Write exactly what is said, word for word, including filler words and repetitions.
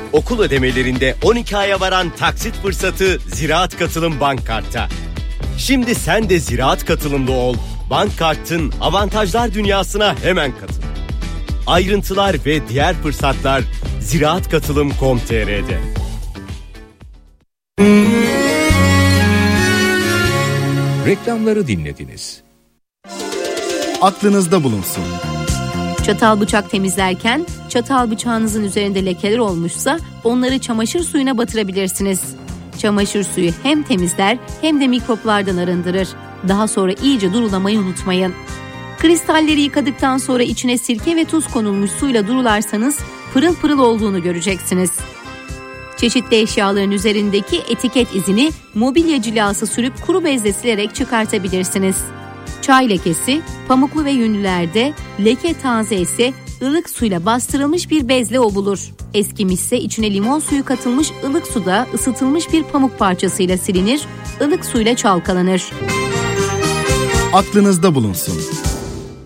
Okul ödemelerinde on iki aya varan taksit fırsatı Ziraat Katılım Bank Kart'ta. Şimdi sen de Ziraat Katılımlı ol. Bank Kart'ın avantajlar dünyasına hemen katıl. Ayrıntılar ve diğer fırsatlar ziraat katılım nokta com nokta tr'de. Reklamları dinlediniz. Aklınızda bulunsun. Çatal bıçak temizlerken çatal bıçağınızın üzerinde lekeler olmuşsa onları çamaşır suyuna batırabilirsiniz. Çamaşır suyu hem temizler hem de mikroplardan arındırır. Daha sonra iyice durulamayı unutmayın. Kristalleri yıkadıktan sonra içine sirke ve tuz konulmuş suyla durularsanız pırıl pırıl olduğunu göreceksiniz. Çeşitli eşyaların üzerindeki etiket izini mobilya cilası sürüp kuru bezle silerek çıkartabilirsiniz. Çay lekesi, pamuklu ve yünlülerde, leke taze ise ılık suyla bastırılmış bir bezle ovulur. Eskimişse içine limon suyu katılmış ılık suda ısıtılmış bir pamuk parçasıyla silinir, ılık suyla çalkalanır. Aklınızda bulunsun.